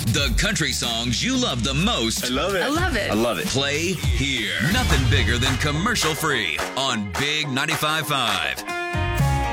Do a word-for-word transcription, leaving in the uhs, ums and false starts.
The country songs you love the most. I love it. I love it. I love it. Play here. Nothing bigger than commercial free on Big ninety-five point five.